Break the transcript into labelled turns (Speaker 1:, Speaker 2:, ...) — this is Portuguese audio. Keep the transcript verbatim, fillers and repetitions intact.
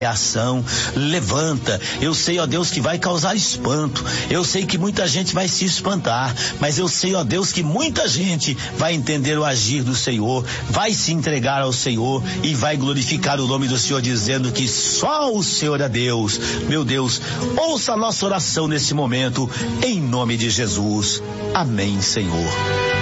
Speaker 1: ação, levanta. Eu sei, ó Deus, que vai causar espanto. Eu sei que muita gente vai se espantar, mas eu sei, ó Deus, que muita gente vai entender o agir do Senhor, vai se entregar ao Senhor e vai glorificar o nome do Senhor, dizendo que só o Senhor é Deus. Meu Deus, ouça a nossa oração nesse momento, em nome de Jesus. Amém, Senhor.